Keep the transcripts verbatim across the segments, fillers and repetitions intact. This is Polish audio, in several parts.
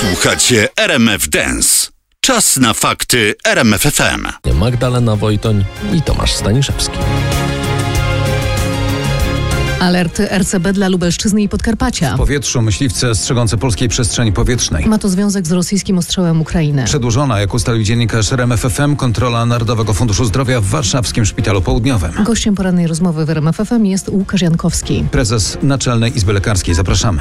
Słuchacie R M F Dance. Czas na fakty R M F F M. Magdalena Wojtoń i Tomasz Staniszewski. Alert R C B dla Lubelszczyzny i Podkarpacia. W powietrzu myśliwce strzegące polskiej przestrzeni powietrznej. Ma to związek z rosyjskim ostrzałem Ukrainy. Przedłużona, jak ustalił dziennikarz R M F F M, kontrola Narodowego Funduszu Zdrowia w warszawskim Szpitalu Południowym. Gościem porannej rozmowy w R M F F M jest Łukasz Jankowski, prezes Naczelnej Izby Lekarskiej. Zapraszamy.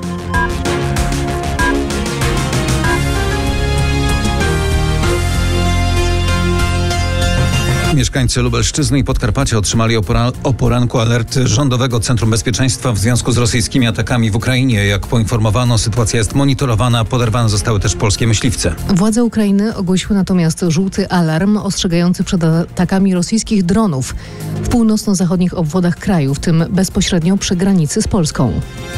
Mieszkańcy Lubelszczyzny i Podkarpacia otrzymali o, pora- o poranku alert Rządowego Centrum Bezpieczeństwa w związku z rosyjskimi atakami w Ukrainie. Jak poinformowano, sytuacja jest monitorowana, poderwane zostały też polskie myśliwce. Władze Ukrainy ogłosiły natomiast żółty alarm ostrzegający przed atakami rosyjskich dronów w północno-zachodnich obwodach kraju, w tym bezpośrednio przy granicy z Polską.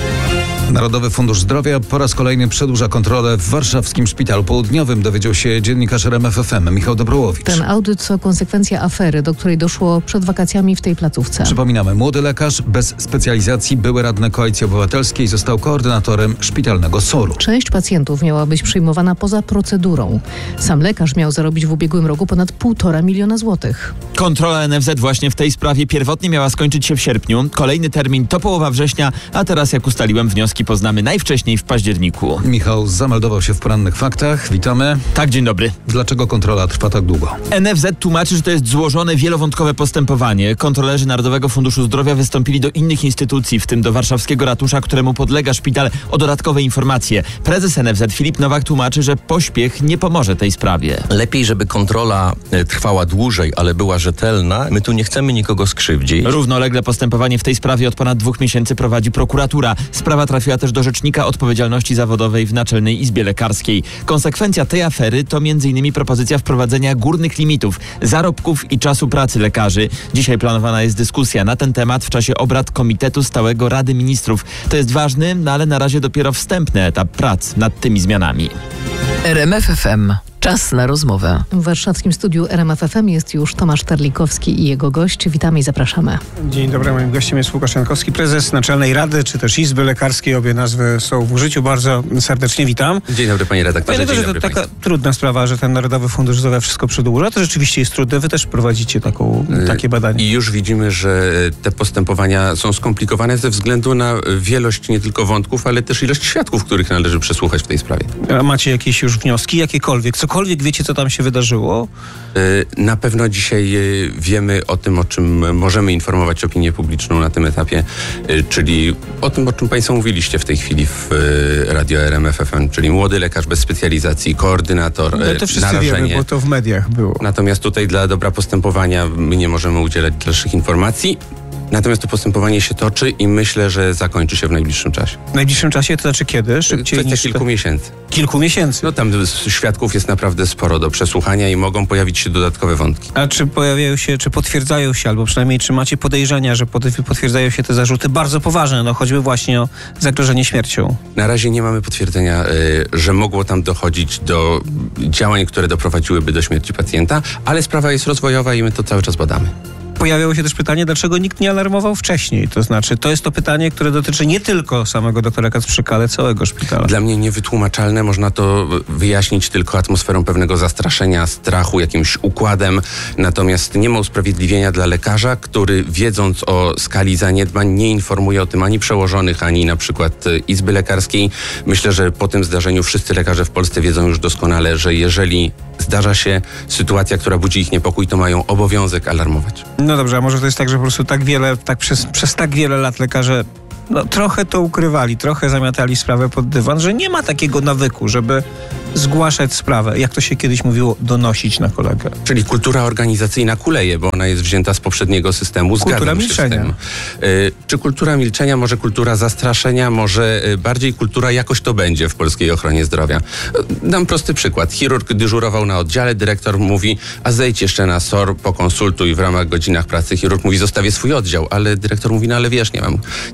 Narodowy Fundusz Zdrowia po raz kolejny przedłuża kontrolę w warszawskim Szpitalu Południowym, dowiedział się dziennikarz R M F F M Michał Dobrołowicz. Ten audyt to konsekwencja afery, do której doszło przed wakacjami w tej placówce. Przypominamy, młody lekarz bez specjalizacji, były radny Koalicji Obywatelskiej, został koordynatorem szpitalnego soru. Część pacjentów miała być przyjmowana poza procedurą. Sam lekarz miał zarobić w ubiegłym roku ponad półtora miliona złotych. Kontrola N F Z właśnie w tej sprawie pierwotnie miała skończyć się w sierpniu. Kolejny termin to połowa września, a teraz, jak ustaliłem, wnioski poznamy najwcześniej w październiku. Michał zameldował się w porannych faktach. Witamy. Tak, dzień dobry. Dlaczego kontrola trwa tak długo? N F Z tłumaczy, że to jest złożone, wielowątkowe postępowanie. Kontrolerzy Narodowego Funduszu Zdrowia wystąpili do innych instytucji, w tym do warszawskiego ratusza, któremu podlega szpital, o dodatkowe informacje. Prezes N F Z Filip Nowak tłumaczy, że pośpiech nie pomoże tej sprawie. Lepiej, żeby kontrola e, trwała dłużej, ale była rzetelna. My tu nie chcemy nikogo skrzywdzić. Równolegle postępowanie w tej sprawie od ponad dwóch miesięcy prowadzi prokuratura. Sprawa trafiła też do Rzecznika Odpowiedzialności Zawodowej w Naczelnej Izbie Lekarskiej. Konsekwencja tej afery to między innymi propozycja wprowadzenia górnych limitów zarobków i czasu pracy lekarzy. Dzisiaj planowana jest dyskusja na ten temat w czasie obrad Komitetu Stałego Rady Ministrów. To jest ważny, no ale na razie dopiero wstępny etap prac nad tymi zmianami. R M F F M. Czas na rozmowę. W warszawskim studiu R M F F M jest już Tomasz Terlikowski i jego gość. Witamy i zapraszamy. Dzień dobry, moim gościem jest Łukasz Jankowski, prezes Naczelnej Rady, czy też Izby Lekarskiej. Obie nazwy są w użyciu. Bardzo serdecznie witam. Dzień dobry, panie redaktorze. Panie redaktorze, to taka państwu. Trudna sprawa, że ten Narodowy Fundusz Zdrowia wszystko przedłuża. To rzeczywiście jest trudne. Wy też prowadzicie taką, takie badania. I już widzimy, że te postępowania są skomplikowane ze względu na wielość nie tylko wątków, ale też ilość świadków, których należy przesłuchać w tej sprawie. A macie jakieś już wnioski? Jakiekolwiek? Cokolwiek wiecie, co tam się wydarzyło? Na pewno dzisiaj wiemy o tym, o czym możemy informować opinię publiczną na tym etapie, czyli o tym, o czym państwo mówiliście w tej chwili w Radio R M F F M, czyli młody lekarz bez specjalizacji, koordynator, no to wszyscy narażenie. wiemy, bo to w mediach było. Natomiast tutaj dla dobra postępowania my nie możemy udzielać dalszych informacji. Natomiast to postępowanie się toczy i myślę, że zakończy się w najbliższym czasie. W najbliższym czasie to znaczy kiedy? Szybciej Kwestia niż kilku to... miesięcy. Kilku miesięcy? No tam świadków jest naprawdę sporo do przesłuchania i mogą pojawić się dodatkowe wątki. A czy pojawiają się, czy potwierdzają się, albo przynajmniej czy macie podejrzenia, że potwierdzają się te zarzuty bardzo poważne, no choćby właśnie o zagrożenie śmiercią? Na razie nie mamy potwierdzenia, y, że mogło tam dochodzić do działań, które doprowadziłyby do śmierci pacjenta, ale sprawa jest rozwojowa i my to cały czas badamy. Pojawiało się też pytanie, dlaczego nikt nie alarmował wcześniej. To znaczy, to jest to pytanie, które dotyczy nie tylko samego doktora Kacprzyka, ale całego szpitala. Dla mnie niewytłumaczalne. Można to wyjaśnić tylko atmosferą pewnego zastraszenia, strachu, jakimś układem. Natomiast nie ma usprawiedliwienia dla lekarza, który wiedząc o skali zaniedbań nie informuje o tym ani przełożonych, ani na przykład Izby Lekarskiej. Myślę, że po tym zdarzeniu wszyscy lekarze w Polsce wiedzą już doskonale, że jeżeli zdarza się sytuacja, która budzi ich niepokój, to mają obowiązek alarmować. No dobrze, a może to jest tak, że po prostu tak wiele, tak przez, przez tak wiele lat lekarze no, trochę to ukrywali, trochę zamiatali sprawę pod dywan, że nie ma takiego nawyku, żeby zgłaszać sprawę, jak to się kiedyś mówiło, donosić na kolegę. Czyli kultura organizacyjna kuleje, bo ona jest wzięta z poprzedniego systemu. Kultura Zgadzam się milczenia. z tym. Y, czy kultura milczenia, może kultura zastraszenia, może y, bardziej kultura jakoś to będzie w polskiej ochronie zdrowia. Y, dam prosty przykład. Chirurg dyżurował na oddziale, dyrektor mówi, a zejdź jeszcze na S O R, pokonsultuj w ramach godzinach pracy. Chirurg mówi, zostawię swój oddział, ale dyrektor mówi, no ale wiesz, nie mam, nie mam kim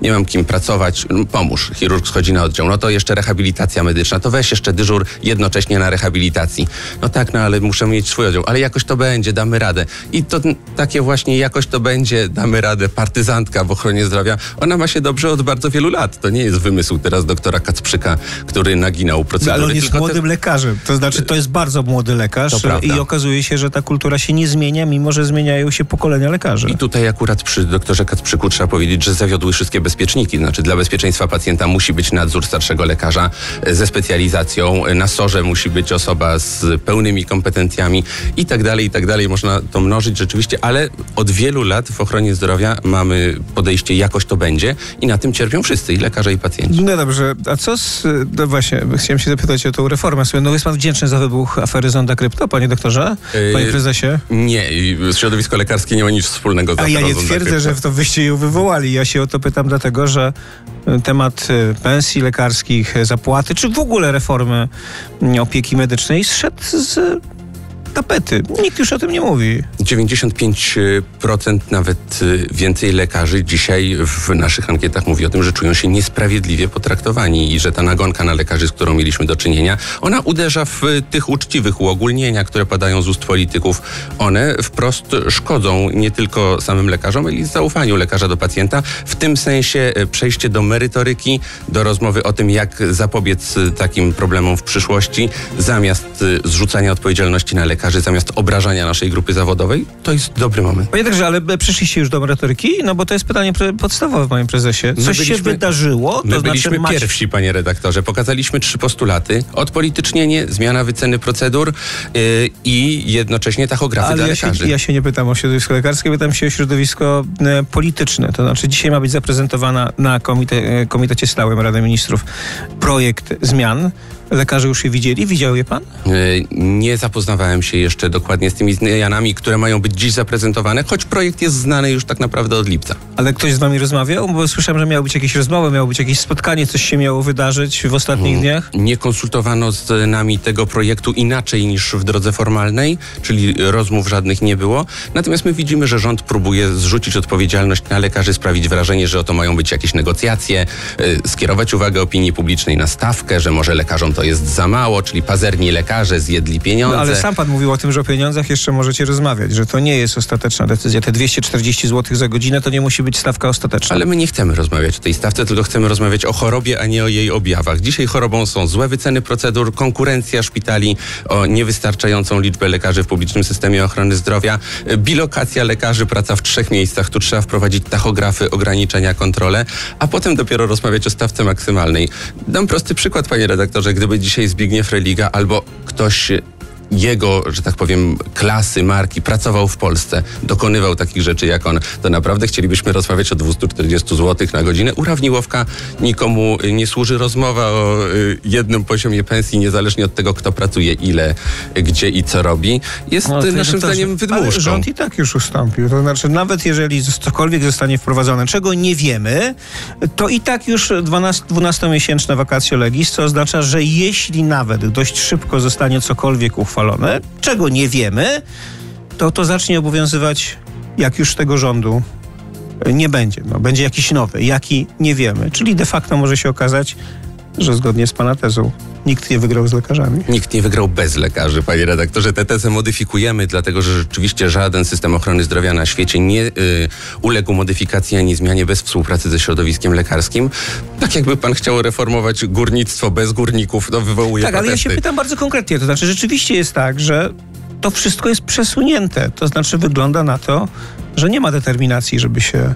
powiem, pracować, pomóż, chirurg schodzi na oddział, no to jeszcze rehabilitacja medyczna, to weź jeszcze dyżur jednocześnie na rehabilitacji. No tak, no ale muszę mieć swój oddział, ale jakoś to będzie, damy radę. I to takie właśnie jakoś to będzie, damy radę, partyzantka w ochronie zdrowia, ona ma się dobrze od bardzo wielu lat. To nie jest wymysł teraz doktora Kacprzyka, który naginał procedury. Ale on jest tylko młodym te... lekarzem, to znaczy to jest bardzo młody lekarz i okazuje się, że ta kultura się nie zmienia, mimo że zmieniają się pokolenia lekarzy. I tutaj akurat przy doktorze Kacprzyku trzeba powiedzieć, że zawiodły wszystkie bezpieczniki. Znaczy dla bezpieczeństwa pacjenta musi być nadzór starszego lekarza ze specjalizacją, na sorze musi być osoba z pełnymi kompetencjami i tak dalej, i tak dalej. Można to mnożyć rzeczywiście, ale od wielu lat w ochronie zdrowia mamy podejście jakoś to będzie i na tym cierpią wszyscy, i lekarze, i pacjenci. No dobrze, a co z... No właśnie, chciałem się zapytać o tą reformę. No jest pan wdzięczny za wybuch afery Zonda Krypto, panie doktorze? Panie prezesie? Nie, środowisko lekarskie nie ma nic wspólnego z aferą A ja nie Zonda twierdzę, Krypto. że to wyście ją wywołali. Ja się o to pytam dlatego, że temat pensji lekarskich, zapłaty, czy w ogóle reformy opieki medycznej zszedł z tapety. Nikt już o tym nie mówi. dziewięćdziesiąt pięć procent nawet więcej lekarzy dzisiaj w naszych ankietach mówi o tym, że czują się niesprawiedliwie potraktowani i że ta nagonka na lekarzy, z którą mieliśmy do czynienia, ona uderza w tych uczciwych uogólnienia, które padają z ust polityków. One wprost szkodzą nie tylko samym lekarzom, ale i zaufaniu lekarza do pacjenta. W tym sensie przejście do merytoryki, do rozmowy o tym, jak zapobiec takim problemom w przyszłości, zamiast zrzucania odpowiedzialności na lekarzy, zamiast obrażania naszej grupy zawodowej, to jest dobry moment. Panie także, ale przyszliście już do merytoryki? No bo to jest pytanie pre- podstawowe, panie prezesie. Coś byliśmy, się wydarzyło? To my znaczy byliśmy macie... pierwsi, panie redaktorze. Pokazaliśmy trzy postulaty. Odpolitycznienie, zmiana wyceny procedur yy, i jednocześnie tachografy ale dla ja lekarzy. Się, ja się nie pytam o środowisko lekarskie, pytam się o środowisko e, polityczne. To znaczy dzisiaj ma być zaprezentowana na komite, e, Komitecie Stałym Rady Ministrów projekt zmian. Lekarze już je widzieli? Widział je pan? Nie zapoznawałem się jeszcze dokładnie z tymi zmianami, które mają być dziś zaprezentowane, choć projekt jest znany już tak naprawdę od lipca. Ale ktoś z wami rozmawiał? Bo słyszałem, że miały być jakieś rozmowy, miało być jakieś spotkanie, coś się miało wydarzyć w ostatnich dniach? Nie konsultowano z nami tego projektu inaczej niż w drodze formalnej, czyli rozmów żadnych nie było. Natomiast my widzimy, że rząd próbuje zrzucić odpowiedzialność na lekarzy, sprawić wrażenie, że oto mają być jakieś negocjacje, skierować uwagę opinii publicznej na stawkę, że może lekarzom to jest za mało, czyli pazerni lekarze zjedli pieniądze. No, ale sam pan mówił o tym, że o pieniądzach jeszcze możecie rozmawiać, że to nie jest ostateczna decyzja. Te dwieście czterdzieści złotych za godzinę to nie musi być stawka ostateczna. Ale my nie chcemy rozmawiać o tej stawce, tylko chcemy rozmawiać o chorobie, a nie o jej objawach. Dzisiaj chorobą są złe wyceny procedur, konkurencja szpitali o niewystarczającą liczbę lekarzy w publicznym systemie ochrony zdrowia, bilokacja lekarzy, praca w trzech miejscach. Tu trzeba wprowadzić tachografy, ograniczenia, kontrole, a potem dopiero rozmawiać o stawce maksymalnej. Dam prosty przykład, panie redaktorze. Gdyby dzisiaj Zbigniew Religa albo ktoś jego, że tak powiem, klasy, marki pracował w Polsce, dokonywał takich rzeczy jak on, to naprawdę chcielibyśmy rozmawiać o dwieście czterdzieści złotych na godzinę. Urawniłowka, nikomu nie służy rozmowa o y, jednym poziomie pensji, niezależnie od tego, kto pracuje, ile, gdzie i co robi. Jest no, naszym zdaniem wydmuszką. Ale rząd i tak już ustąpił. To znaczy, nawet jeżeli cokolwiek zostanie wprowadzone, czego nie wiemy, to i tak już dwunastomiesięczne vacatio legis, co oznacza, że jeśli nawet dość szybko zostanie cokolwiek uchwalone, czego nie wiemy, to to zacznie obowiązywać, jak już tego rządu nie będzie. No, będzie jakiś nowy, jaki nie wiemy. Czyli de facto może się okazać, że zgodnie z pana tezą nikt nie wygrał z lekarzami. Nikt nie wygrał bez lekarzy, panie redaktorze. Tę tezę modyfikujemy, dlatego że rzeczywiście żaden system ochrony zdrowia na świecie nie y, uległ modyfikacji ani zmianie bez współpracy ze środowiskiem lekarskim. Tak jakby pan chciał reformować górnictwo bez górników, to wywołuje Tak, protesty. ale ja się pytam bardzo konkretnie. To znaczy rzeczywiście jest tak, że to wszystko jest przesunięte. To znaczy wygląda na to, że nie ma determinacji, żeby się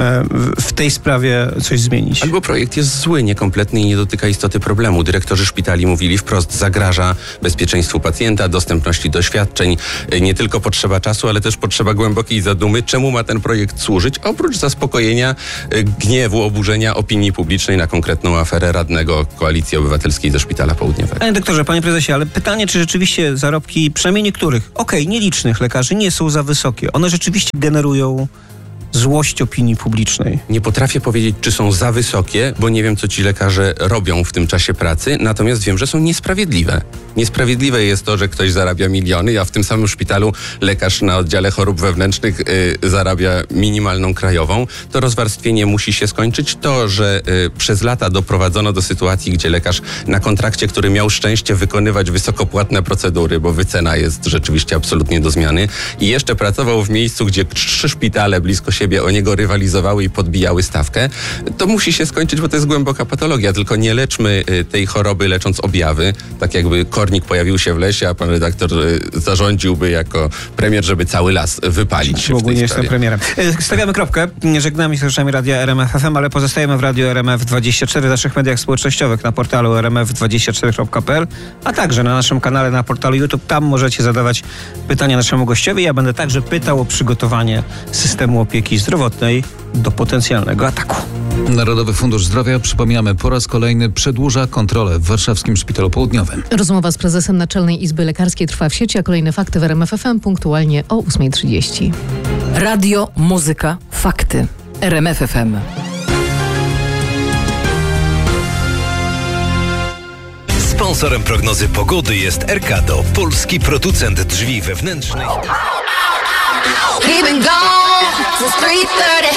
w tej sprawie coś zmienić. Albo projekt jest zły, niekompletny i nie dotyka istoty problemu. Dyrektorzy szpitali mówili wprost, zagraża bezpieczeństwu pacjenta, dostępności do świadczeń. Nie tylko potrzeba czasu, ale też potrzeba głębokiej zadumy. Czemu ma ten projekt służyć? Oprócz zaspokojenia gniewu, oburzenia opinii publicznej na konkretną aferę radnego Koalicji Obywatelskiej ze Szpitala Południowego. Panie doktorze, panie prezesie, ale pytanie, czy rzeczywiście zarobki, przynajmniej niektórych, okej, okay, nielicznych lekarzy nie są za wysokie. One rzeczywiście generują złość opinii publicznej. Nie potrafię powiedzieć, czy są za wysokie, bo nie wiem, co ci lekarze robią w tym czasie pracy, natomiast wiem, że są niesprawiedliwe. Niesprawiedliwe jest to, że ktoś zarabia miliony, a w tym samym szpitalu lekarz na oddziale chorób wewnętrznych y, zarabia minimalną krajową. To rozwarstwienie musi się skończyć. To, że y, przez lata doprowadzono do sytuacji, gdzie lekarz na kontrakcie, który miał szczęście wykonywać wysokopłatne procedury, bo wycena jest rzeczywiście absolutnie do zmiany, i jeszcze pracował w miejscu, gdzie trzy szpitale blisko siebie o niego rywalizowały i podbijały stawkę, to musi się skończyć, bo to jest głęboka patologia. Tylko nie leczmy y, tej choroby lecząc objawy, tak jakby kornik pojawił się w lesie, a pan redaktor y, zarządziłby jako premier, żeby cały las wypalić. W ogóle nie jestem premierem. Stawiamy kropkę. Żegnamy się z słuchaczami Radia R M F F M, ale pozostajemy w Radiu R M F dwadzieścia cztery, w naszych mediach społecznościowych, na portalu r m f dwadzieścia cztery kropka p l, a także na naszym kanale na portalu YouTube. Tam możecie zadawać pytania naszemu gościowi. Ja będę także pytał o przygotowanie systemu opieki zdrowotnej do potencjalnego ataku. Narodowy Fundusz Zdrowia, przypominamy, po raz kolejny przedłuża kontrolę w warszawskim Szpitalu Południowym. Rozmowa z prezesem Naczelnej Izby Lekarskiej trwa w sieci, a kolejne fakty w R M F F M punktualnie o ósma trzydzieści. Radio, muzyka, fakty. R M F F M. Sponsorem prognozy pogody jest Erkado, polski producent drzwi wewnętrznych. We've been gone since three thirty.